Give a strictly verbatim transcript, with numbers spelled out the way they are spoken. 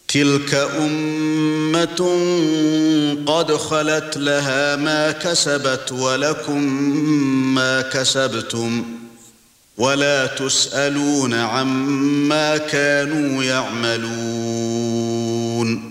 تِلْكَ أُمَّةٌ قَدْ خَلَتْ لَهَا مَا كَسَبَتْ وَلَكُمْ مَا كَسَبْتُمْ وَلَا تُسْأَلُونَ عَمَّا كَانُوا يَعْمَلُونَ